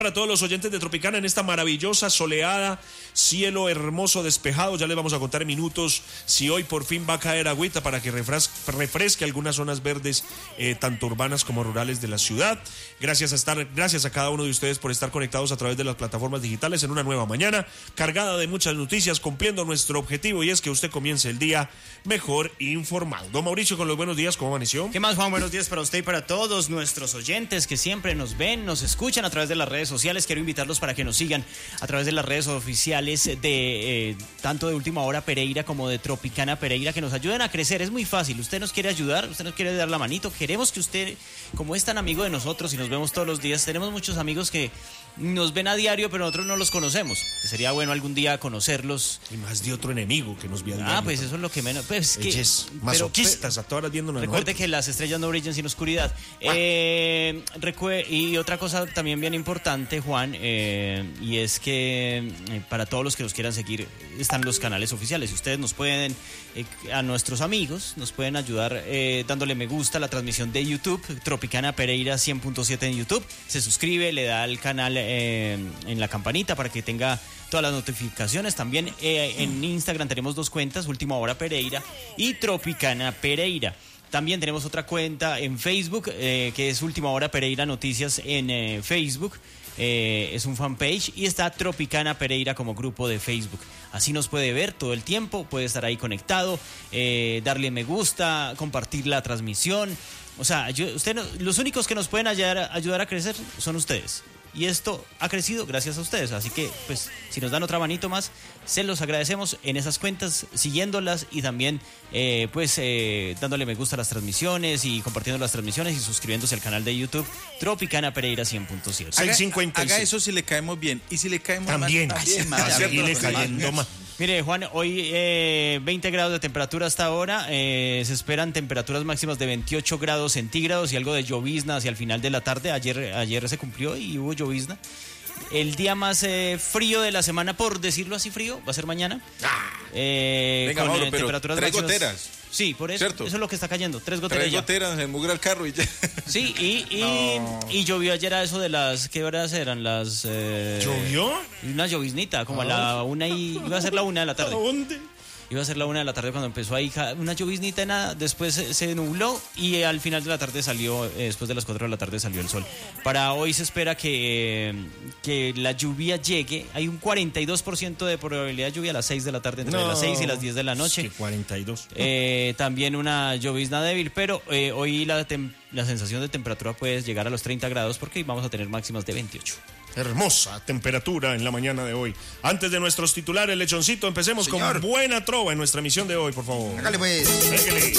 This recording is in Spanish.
Para todos los oyentes de Tropicana en esta maravillosa, soleada, cielo hermoso, despejado. Ya les vamos a contar en minutos si hoy por fin va a caer agüita para que refresque algunas zonas verdes, tanto urbanas como rurales de la ciudad. Gracias a cada uno de ustedes por estar conectados a través de las plataformas digitales en una nueva mañana, cargada de muchas noticias, cumpliendo nuestro objetivo, y es que usted comience el día mejor informado. Don Mauricio, con los buenos días, ¿cómo amaneció? ¿Qué más, Juan? Buenos días para usted y para todos nuestros oyentes que siempre nos ven, nos escuchan a través de las redes sociales. Quiero invitarlos para que nos sigan a través de las redes oficiales de tanto de Última Hora Pereira como de Tropicana Pereira, que nos ayuden a crecer. Es muy fácil. Usted nos quiere ayudar, usted nos quiere dar la manito. Queremos que usted, como es tan amigo de nosotros y nos vemos todos los días, tenemos muchos amigos que nos ven a diario, pero nosotros no los conocemos. Sería bueno algún día conocerlos. Y más de otro enemigo que nos ve a diario. Ah, pues eso es lo que menos. Pues que, masoquistas, a todas horas viéndonos. Recuerde que las estrellas no brillan sin oscuridad. Y otra cosa también bien importante, Juan, y es que para todos los que nos quieran seguir están los canales oficiales. Y ustedes nos pueden, a nuestros amigos, nos pueden ayudar dándole me gusta a la transmisión de YouTube, Tropicana Pereira 100.7 en YouTube. Se suscribe, le da al canal en la campanita para que tenga todas las notificaciones. También en Instagram tenemos dos cuentas, Última Hora Pereira y Tropicana Pereira. También tenemos otra cuenta en Facebook, que es Última Hora Pereira Noticias en Facebook. Es un fanpage, y está Tropicana Pereira como grupo de Facebook. Así nos puede ver todo el tiempo, puede estar ahí conectado, darle me gusta, compartir la transmisión. O sea, los únicos que nos pueden ayudar a crecer son ustedes. Y esto ha crecido gracias a ustedes. Así que, pues, si nos dan otra manito más, se los agradecemos en esas cuentas, siguiéndolas y también, dándole me gusta a las transmisiones y compartiendo las transmisiones y suscribiéndose al canal de YouTube Tropicana Pereira 100.7. 656. Haga eso si le caemos bien. Y si le caemos también, mal, más. Seguirle cayendo más. Mire, Juan, hoy 20 grados de temperatura hasta ahora. Se esperan temperaturas máximas de 28 grados centígrados y algo de llovizna hacia el final de la tarde. Ayer se cumplió y hubo llovizna. El día más frío de la semana, por decirlo así frío, va a ser mañana. Venga, con Mauro, pero temperaturas 3 máximas. goteras. Sí, por eso. ¿Cierto? Eso es lo que está cayendo. 3 goteras. 3 goteras, se mugra el carro y ya. Sí, y llovió ayer a eso de las... ¿Qué horas eran? Las... ¿Llovió? Una lloviznita, como a la 1 y... Iba a ser la 1 de la tarde. ¿A dónde? Iba a ser la 1 de la tarde cuando empezó ahí una lloviznita, nada. Después se nubló y al final de la tarde salió, después de las 4 de la tarde salió el sol. Para hoy se espera que la lluvia llegue. Hay un 42% de probabilidad de lluvia a las 6 de la tarde, entre las 6 y las 10 de la noche. Es que 42. También una llovizna débil, pero hoy la sensación de temperatura puede llegar a los 30 grados porque vamos a tener máximas de 28. Hermosa temperatura en la mañana de hoy. Antes de nuestros titulares, Lechoncito, empecemos con buena trova en nuestra emisión de hoy, por favor. Hágale pues. Déjale.